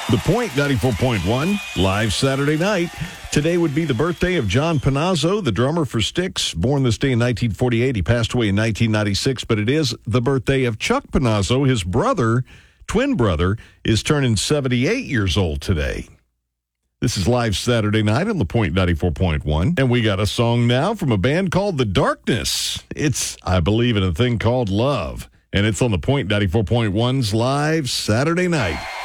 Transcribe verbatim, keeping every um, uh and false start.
The Point ninety-four point one, live Saturday night. Today would be the birthday of John Panazzo, the drummer for Styx. Born this day in nineteen forty-eight. He passed away in nineteen ninety-six, but it is the birthday of Chuck Panazzo. His brother, twin brother, is turning seventy-eight years old today. This is live Saturday night on The Point ninety-four point one. And we got a song now from a band called The Darkness. It's, I believe in a thing called love. And it's on The Point ninety-four point one's live Saturday night.